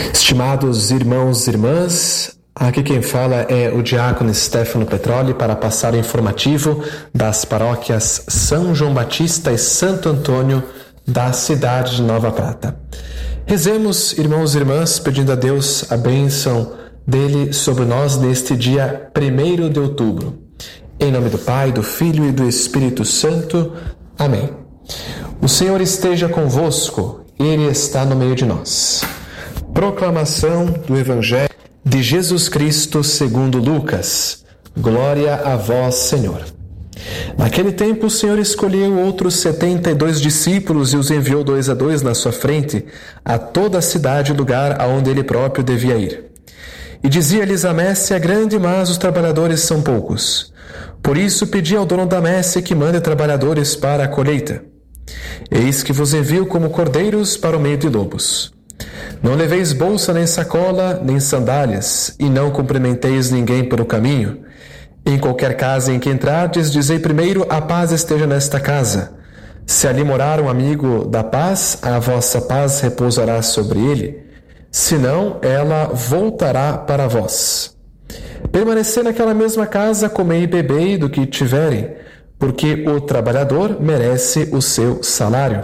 Estimados irmãos e irmãs, aqui quem fala é o diácono Stefano Petroli para passar o informativo das paróquias São João Batista e Santo Antônio da cidade de Nova Prata. Rezemos, irmãos e irmãs, pedindo a Deus a bênção dele sobre nós neste dia 1º de outubro. Em nome do Pai, do Filho e do Espírito Santo. Amém. O Senhor esteja convosco, Ele está no meio de nós. Proclamação do Evangelho de Jesus Cristo segundo Lucas. Glória a vós, Senhor. Naquele tempo o Senhor escolheu outros 72 discípulos e os enviou 2 a 2 na sua frente a toda a cidade e lugar aonde ele próprio devia ir. E dizia-lhes: a messe é grande, mas os trabalhadores são poucos. Por isso pedi ao dono da messe que mande trabalhadores para a colheita. Eis que vos envio como cordeiros para o meio de lobos. Não leveis bolsa, nem sacola, nem sandálias, e não cumprimenteis ninguém pelo caminho. Em qualquer casa em que entrardes, dizei primeiro: a paz esteja nesta casa. Se ali morar um amigo da paz, a vossa paz repousará sobre ele. Senão, ela voltará para vós. Permanecei naquela mesma casa, comei e bebei do que tiverem, porque o trabalhador merece o seu salário.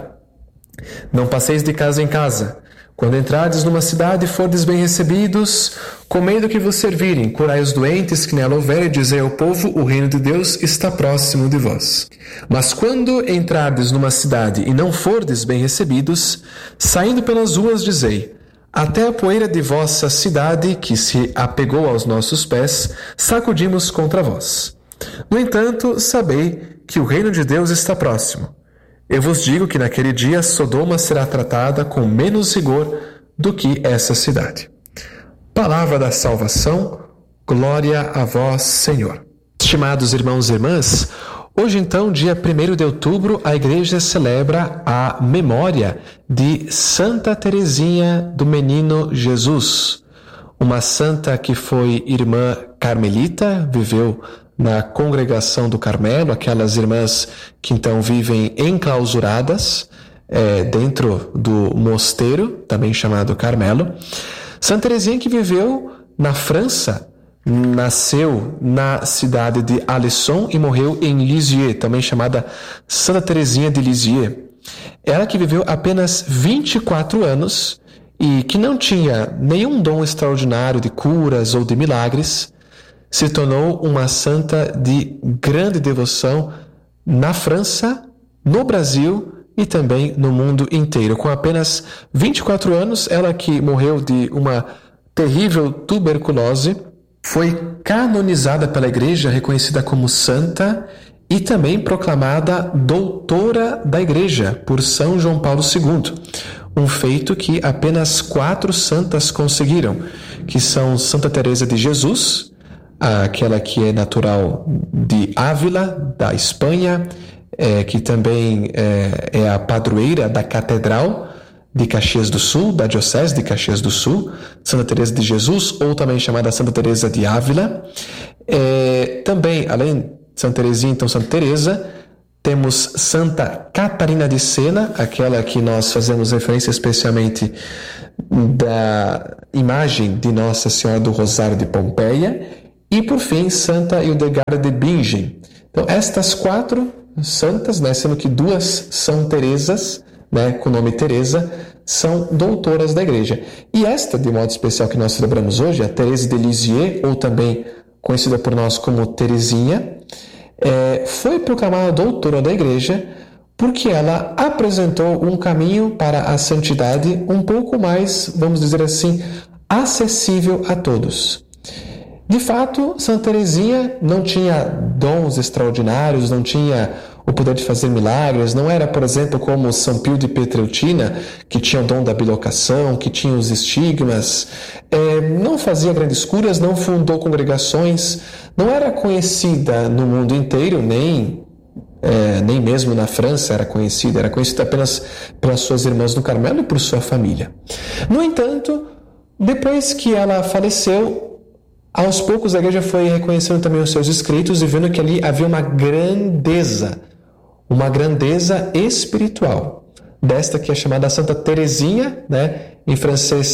Não passeis de casa em casa. Quando entrardes numa cidade e fordes bem recebidos, comei do que vos servirem, curai os doentes que nela houver, e dizei ao povo: o reino de Deus está próximo de vós. Mas quando entrardes numa cidade e não fordes bem recebidos, saindo pelas ruas, dizei: até a poeira de vossa cidade, que se apegou aos nossos pés, sacudimos contra vós. No entanto, sabei que o reino de Deus está próximo. Eu vos digo que naquele dia Sodoma será tratada com menos rigor do que essa cidade. Palavra da salvação, glória a vós, Senhor. Estimados irmãos e irmãs, hoje então, dia 1º de outubro, a Igreja celebra a memória de Santa Teresinha do Menino Jesus, uma santa que foi irmã carmelita, viveu na congregação do Carmelo, aquelas irmãs que então vivem enclausuradas dentro do mosteiro, também chamado Carmelo. Santa Teresinha que viveu na França, nasceu na cidade de Alençon e morreu em Lisieux, também chamada Santa Teresinha de Lisieux. Ela que viveu apenas 24 anos e que não tinha nenhum dom extraordinário de curas ou de milagres, se tornou uma santa de grande devoção na França, no Brasil e também no mundo inteiro. Com apenas 24 anos, ela que morreu de uma terrível tuberculose, foi canonizada pela Igreja, reconhecida como santa e também proclamada doutora da Igreja por São João Paulo II. Um feito que apenas 4 santas conseguiram, que são Santa Teresa de Jesus, aquela que é natural de Ávila, da Espanha, que também é a padroeira da Catedral de Caxias do Sul, da Diocese de Caxias do Sul, Santa Teresa de Jesus, ou também chamada Santa Teresa de Ávila. Também, além de Santa Teresinha, então Santa Teresa, temos Santa Catarina de Sena, aquela que nós fazemos referência especialmente da imagem de Nossa Senhora do Rosário de Pompeia. E, por fim, Santa Hildegarda de Bingen. Então, estas 4 santas, sendo que 2 são Teresas, com o nome Teresa, são doutoras da Igreja. E esta, de modo especial, que nós celebramos hoje, a Teresa de Lisieux, ou também conhecida por nós como Teresinha, foi proclamada doutora da Igreja porque ela apresentou um caminho para a santidade um pouco mais, vamos dizer assim, acessível a todos. De fato, Santa Teresinha não tinha dons extraordinários, não tinha o poder de fazer milagres, não era, por exemplo, como São Pio de Pietrelcina, que tinha o dom da bilocação, que tinha os estigmas, não fazia grandes curas, não fundou congregações, não era conhecida no mundo inteiro, nem mesmo na França era conhecida apenas pelas suas irmãs no Carmelo e por sua família. No entanto, depois que ela faleceu, aos poucos a Igreja foi reconhecendo também os seus escritos e vendo que ali havia uma grandeza espiritual, desta que é chamada Santa Teresinha, em francês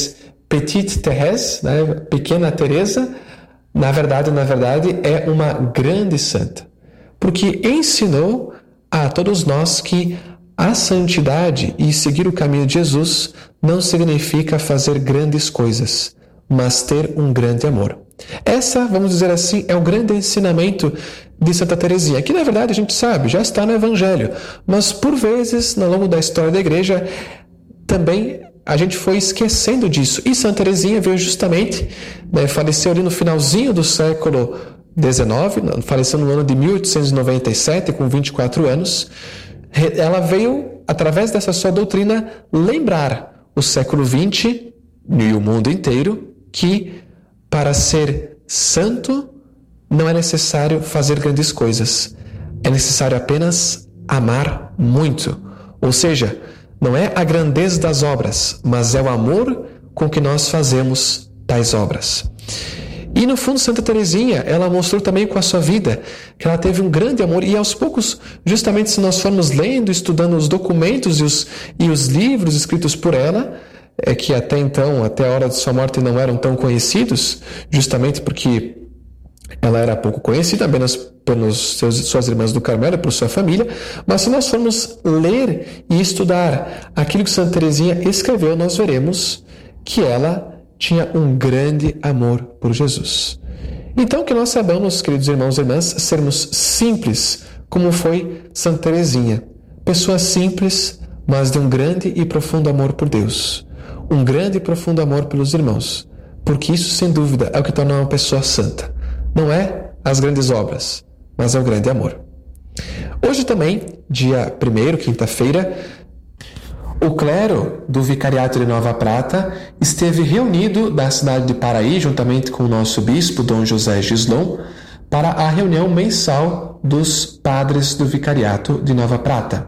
Petite Thérèse, né? Pequena Teresa, na verdade, é uma grande santa, porque ensinou a todos nós que a santidade e seguir o caminho de Jesus não significa fazer grandes coisas, mas ter um grande amor. Essa, vamos dizer assim, é o grande ensinamento de Santa Teresinha, que na verdade a gente sabe, já está no Evangelho, mas por vezes, ao longo da história da Igreja, também a gente foi esquecendo disso. E Santa Teresinha veio justamente, faleceu ali no finalzinho do século XIX, faleceu no ano de 1897, com 24 anos. Ela veio, através dessa sua doutrina, lembrar o século XX e o mundo inteiro que para ser santo não é necessário fazer grandes coisas. É necessário apenas amar muito. Ou seja, não é a grandeza das obras, mas é o amor com que nós fazemos tais obras. E no fundo, Santa Teresinha, ela mostrou também com a sua vida que ela teve um grande amor, e aos poucos, justamente se nós formos lendo, estudando os documentos e os livros escritos por ela, que até então, até a hora de sua morte, não eram tão conhecidos, justamente porque ela era pouco conhecida, apenas pelas suas irmãs do Carmelo e por sua família, mas se nós formos ler e estudar aquilo que Santa Teresinha escreveu, nós veremos que ela tinha um grande amor por Jesus. Então, que nós saibamos, queridos irmãos e irmãs, sermos simples, como foi Santa Teresinha. Pessoa simples, mas de um grande e profundo amor por Deus. Um grande e profundo amor pelos irmãos. Porque isso, sem dúvida, é o que torna uma pessoa santa. Não é as grandes obras, mas é o grande amor. Hoje também, dia 1º, quinta-feira, o clero do Vicariato de Nova Prata esteve reunido da cidade de Paraí, juntamente com o nosso bispo, Dom José Gislon, para a reunião mensal dos padres do Vicariato de Nova Prata.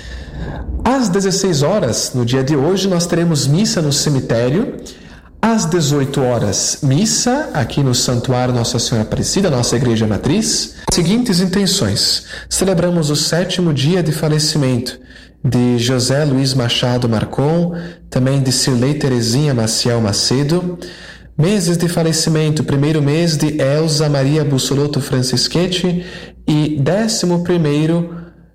Às 16 horas, no dia de hoje, nós teremos missa no cemitério. Às 18 horas, missa aqui no Santuário Nossa Senhora Aparecida, nossa igreja matriz. Seguintes intenções. Celebramos o 7º dia de falecimento de José Luiz Machado Marcon, também de Cirlei Terezinha Maciel Macedo. Meses de falecimento, 1º mês de Elza Maria Bussolotto Francischetti e 11º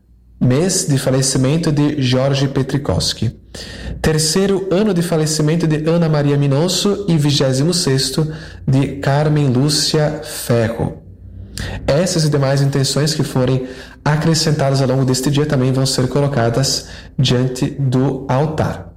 mês de falecimento de Jorge Petrikowski. 3º ano de falecimento de Ana Maria Minosso e 26º de Carmen Lúcia Ferro. Essas e demais intenções que forem acrescentadas ao longo deste dia também vão ser colocadas diante do altar.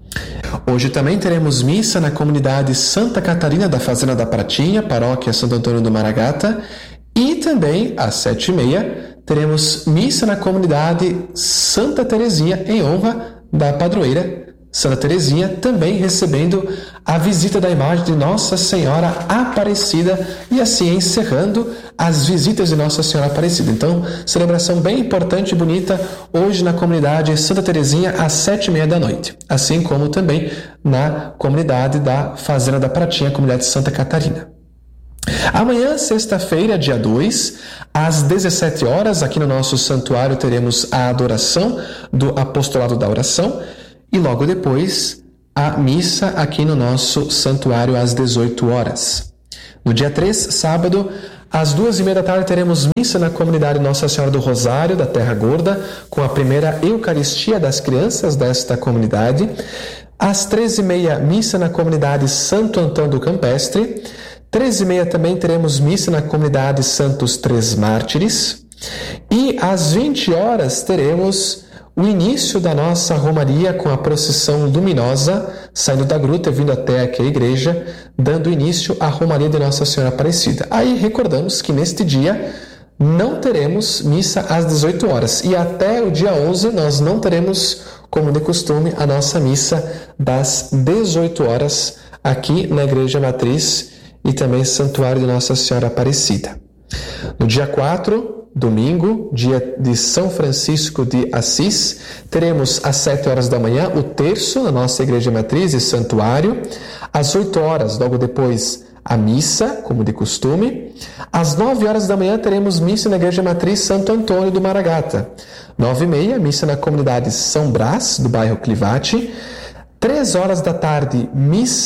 Hoje também teremos missa na comunidade Santa Catarina da Fazenda da Pratinha, paróquia Santo Antônio do Maragata, e também às 7h30 teremos missa na comunidade Santa Teresinha em honra da padroeira Santa Teresinha, também recebendo a visita da imagem de Nossa Senhora Aparecida e assim encerrando as visitas de Nossa Senhora Aparecida. Então, celebração bem importante e bonita hoje na comunidade Santa Teresinha às 7h30 da noite, assim como também na comunidade da Fazenda da Pratinha, comunidade Santa Catarina. Amanhã, sexta-feira, dia 2, às 17 horas, aqui no nosso santuário teremos a adoração do Apostolado da Oração e logo depois a missa aqui no nosso santuário às 18 horas. No dia 3, sábado, às 2h30 da tarde teremos missa na comunidade Nossa Senhora do Rosário da Terra Gorda, com a primeira Eucaristia das crianças desta comunidade. Às 13h30, missa na comunidade Santo Antônio do Campestre. 13h30 também teremos missa na comunidade Santos Três Mártires. E às 20 horas teremos o início da nossa romaria com a procissão luminosa, saindo da gruta e vindo até aqui a igreja, dando início à romaria de Nossa Senhora Aparecida. Aí recordamos que neste dia não teremos missa às 18 horas e até o dia 11 nós não teremos, como de costume, a nossa missa das 18 horas aqui na Igreja Matriz e também Santuário de Nossa Senhora Aparecida. No dia 4, domingo, dia de São Francisco de Assis, teremos às 7 horas da manhã o terço na nossa Igreja Matriz e Santuário. Às 8 horas, logo depois, a missa, como de costume. Às 9 horas da manhã teremos missa na Igreja Matriz Santo Antônio do Maragata. 9h30, missa na comunidade São Brás, do bairro Clivati. 3 horas da tarde, missa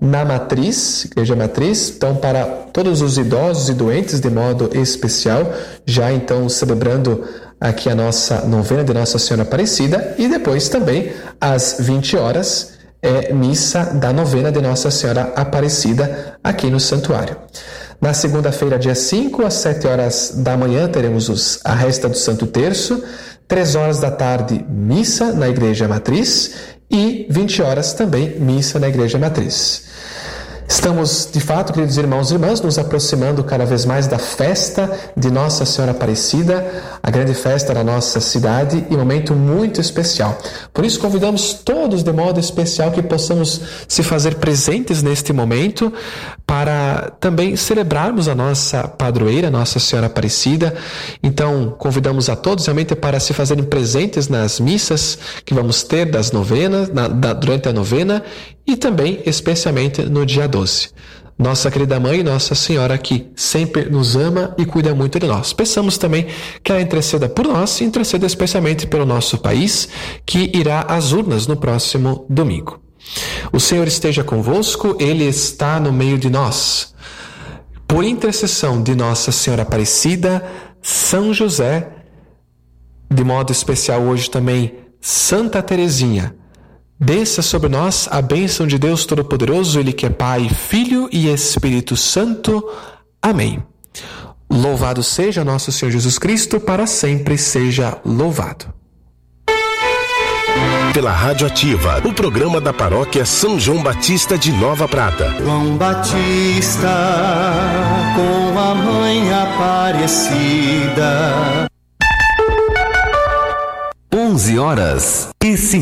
na Matriz, Igreja Matriz, então para todos os idosos e doentes de modo especial, já então celebrando aqui a nossa novena de Nossa Senhora Aparecida, e depois também às 20 horas missa da novena de Nossa Senhora Aparecida aqui no santuário. Na segunda-feira, dia 5, às 7 horas da manhã, teremos a resta do Santo Terço, 3 horas da tarde, missa na Igreja Matriz e 20 horas também, missa na Igreja Matriz. Estamos, de fato, queridos irmãos e irmãs, nos aproximando cada vez mais da festa de Nossa Senhora Aparecida, a grande festa da nossa cidade e um momento muito especial. Por isso, convidamos todos de modo especial que possamos se fazer presentes neste momento para também celebrarmos a nossa padroeira, Nossa Senhora Aparecida. Então, convidamos a todos realmente para se fazerem presentes nas missas que vamos ter das novenas, durante a novena e também, especialmente, no dia 12. Nossa querida Mãe, Nossa Senhora, que sempre nos ama e cuida muito de nós. Peçamos também que ela interceda por nós e interceda especialmente pelo nosso país, que irá às urnas no próximo domingo. O Senhor esteja convosco, Ele está no meio de nós. Por intercessão de Nossa Senhora Aparecida, São José, de modo especial hoje também Santa Teresinha, desça sobre nós a bênção de Deus Todo-Poderoso, Ele que é Pai, Filho e Espírito Santo. Amém. Louvado seja nosso Senhor Jesus Cristo, para sempre seja louvado. Pela Rádio Ativa, o programa da Paróquia São João Batista de Nova Prata. João Batista, com a Mãe Aparecida. 11 horas e 50